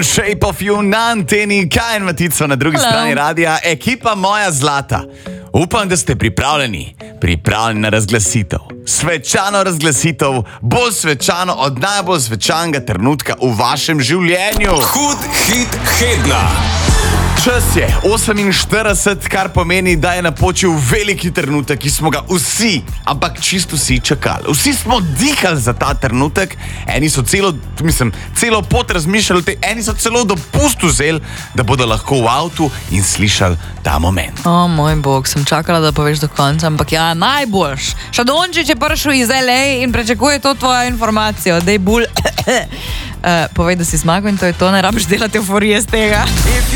Shape of You na anteni, kaj in Matico na drugi strani radia, ekipa moja zlata. Upam, da ste pripravljeni na razglasitev. Svečano razglasitev, bolj svečano od najbolj svečanega trenutka v vašem življenju. Hud hit tedna. Čas je 48, kar pomeni, da je napočil veliki trenutek, ki smo ga vsi, ampak čisto vsi čakali. Vsi smo dihali za ta trenutek, eni so celo pot razmišljali, eni so celo dopust vzeli, da bodo lahko v avtu in slišali ta moment. O moj bog, sem čakala, da poveš do konca, ampak ja, najboljš. Šadončič je prišel iz LA in pričakuje to tvojo informacijo. Dej bolj, povej, da si zmagal in to je to, ne rabiš delati euforije z tega.